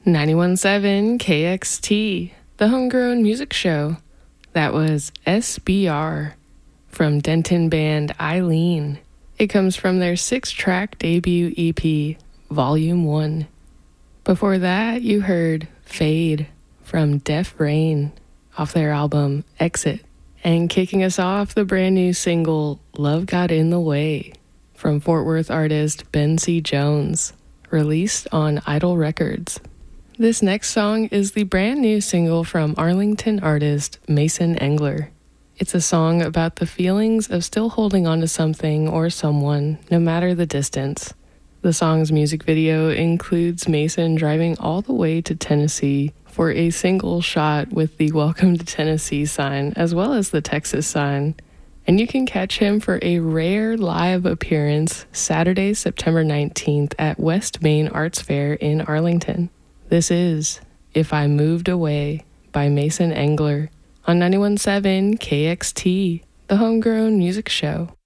91.7 KXT, the Homegrown Music Show. That was SBR from Denton band Eileen. It comes from their 6-track debut EP, Volume 1. Before that, you heard Fade from Def Rain off their album Exit. And kicking us off, the brand new single Love Got in the Way from Fort Worth artist Ben C. Jones, released on Idol Records. This next song is the brand new single from Arlington artist Mason Engler. It's a song about the feelings of still holding on to something or someone, no matter the distance. The song's music video includes Mason driving all the way to Tennessee for a single shot with the Welcome to Tennessee sign, as well as the Texas sign. And you can catch him for a rare live appearance Saturday, September 19th at West Main Arts Fair in Arlington. This is If I Moved Away by Mason Engler on 91.7 KXT, the Homegrown Music Show.